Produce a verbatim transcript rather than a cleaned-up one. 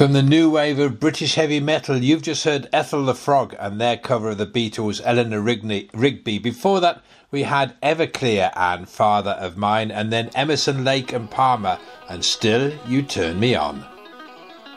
From the new wave of British heavy metal, you've just heard Ethel the Frog and their cover of the Beatles' Eleanor Rigby. Before that, we had Everclear and Father of Mine, and then Emerson, Lake and Palmer and Still You Turn Me On.